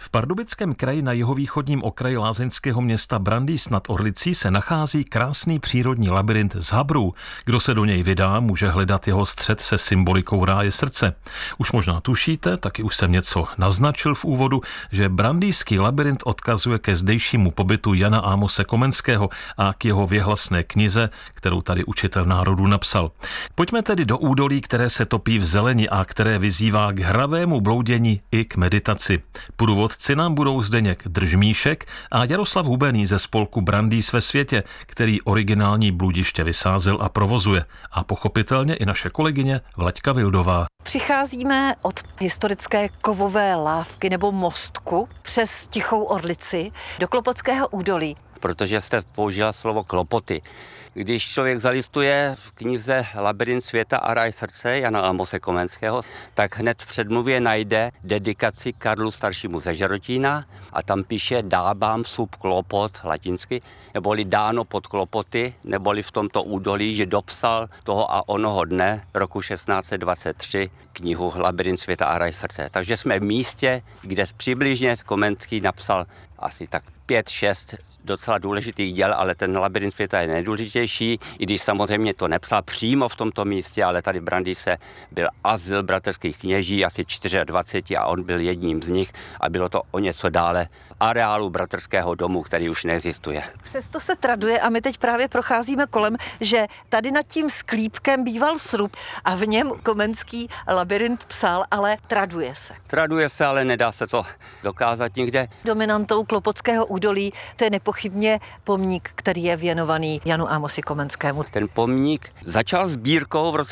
V Pardubickém kraji na jihovýchodním okraji lázeňského města Brandýs nad Orlicí se nachází krásný přírodní labyrint z habrů. Kdo se do něj vydá, může hledat jeho střed se symbolikou ráje srdce. Už možná tušíte, taky už jsem něco naznačil v úvodu, že brandýský labyrint odkazuje ke zdejšímu pobytu Jana Amose Komenského a k jeho věhlasné knize, kterou tady učitel národu napsal. Pojďme tedy do údolí, které se topí v zeleni a které vyzývá k hravému bloudění i k meditaci. Průvodci nám budou Zdeněk Držmíšek a Jaroslav Hubený ze spolku Brandýs ve světě, který originální bludiště vysázel a provozuje. A pochopitelně i naše kolegyně Vlaďka Vildová. Přicházíme od historické kovové lávky nebo mostku přes Tichou Orlici do Klopotského údolí. Protože jste použila slovo klopoty. Když člověk zalistuje v knize Labyrint světa a ráj srdce Jana Amose Komenského, tak hned v předmluvě najde dedikaci Karlu staršímu ze Žerotína a tam píše dábám sub klopot latinsky, neboli dáno pod klopoty, neboli v tomto údolí, že dopsal toho a onoho dne roku 1623 knihu Labyrint světa a ráj srdce. Takže jsme v místě, kde přibližně Komenský napsal asi tak 5-6 docela důležitých děl, ale ten Labyrint světa je nejdůležitější, i když samozřejmě to nepsal přímo v tomto místě, ale tady v Brandýse byl azyl bratrských kněží, asi 24 a on byl jedním z nich a bylo to o něco dále areálu bratrského domu, který už neexistuje. Přesto se traduje a my teď právě procházíme kolem, že tady nad tím sklípkem býval srub a v něm Komenský labyrint psal, ale traduje se. Traduje se, ale nedá se to dokázat nikde. Dominantou Klopotského údolí to je nepochybně pomník, který je věnovaný Janu Amosi Komenskému. Ten pomník začal sbírkou v roce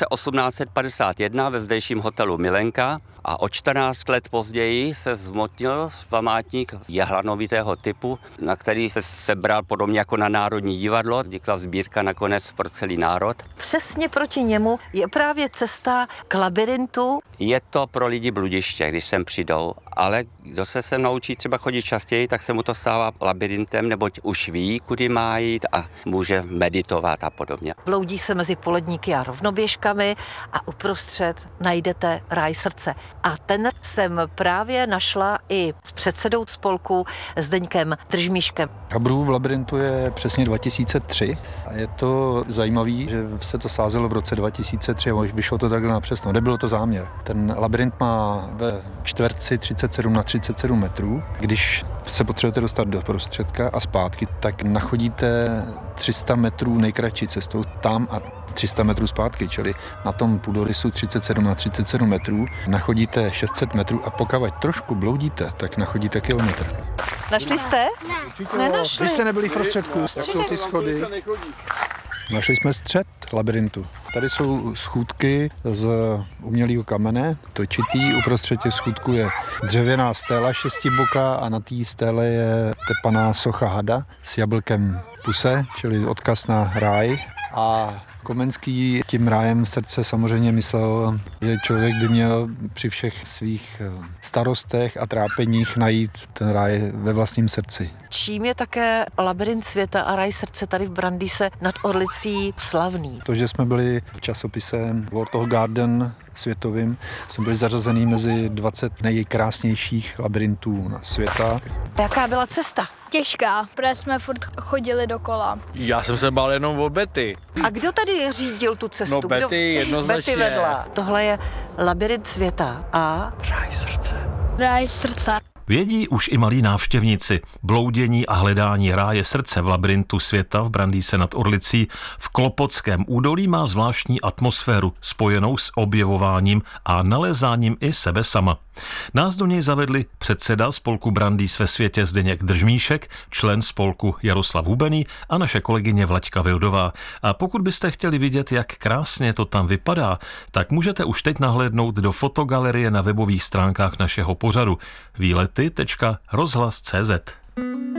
1851 ve zdejším hotelu Milenka a o 14 let později se zmotnil památník jehlanovitého typu, na který se sebral podobně jako na Národní divadlo. Vznikla sbírka nakonec pro celý národ. Přesně proti němu je právě cesta k labyrintu. Je to pro lidi bludiště, když sem přijdou, ale kdo se sem naučí třeba chodit častěji, tak se mu to stává labirintem, neboť už ví, kudy má jít a může meditovat a podobně. Bloudí se mezi poledníky a rovnoběžkami a uprostřed najdete ráj srdce. A ten jsem právě našla i s předsedou spolku Zdeňkem Držmíškem. Habrů v labyrintu je přesně 2003 a je to zajímavý, že se to sázelo v roce 2003 a vyšlo to takhle napřesno. Nebylo to záměr. Ten labyrint má ve čtverci 37 na 37 metrů. Když se potřebujete dostat do prostředka a zpátky, tak nachodíte 300 metrů nejkratší cestou tam a 300 metrů zpátky, čili na tom půdorysu 37 na 37 metrů nachodíte 600 metrů a pokud trošku bloudíte, tak nachodíte kilometr. Našli jste? Ne. Nenašli. Vy jste nebyli v prostředku, jak jsou ty schody. Našli jsme střed labyrintu. Tady jsou schůdky z umělého kamene, točitý. Uprostřed těch schůdků je dřevěná stéla šestiboká a na té stéle je tepaná socha hada s jablkem v puse, čili odkaz na ráj. A Komenský tím rájem srdce samozřejmě myslel, že člověk by měl při všech svých starostech a trápeních najít ten ráj ve vlastním srdci. Čím je také labyrint světa a ráj srdce tady v Brandýse nad Orlicí slavný? To, že jsme byli v časopise World of Garden světovým, jsme byli zařazený mezi 20 nejkrásnějších labyrintů na světa. Jaká byla cesta? Těžká, protože jsme furt chodili dokola. Já jsem se bál jenom o Betty. A kdo tady řídil tu cestu? No Betty jednoznačně. Betty vedla. Tohle je labyrint světa a ráj srdce. Ráj srdce. Vědí už i malí návštěvníci. Bloudění a hledání ráje srdce v labyrintu světa v Brandýse nad Orlicí v Klopotském údolí má zvláštní atmosféru spojenou s objevováním a nalézáním i sebe sama. Nás do něj zavedli předseda spolku Brandýs ve světě Zdeněk Držmíšek, člen spolku Jaroslav Hubený a naše kolegyně Vlaďka Vildová. A pokud byste chtěli vidět, jak krásně to tam vypadá, tak můžete už teď nahlédnout do fotogalerie na webových stránkách našeho pořadu výlety.rozhlas.cz.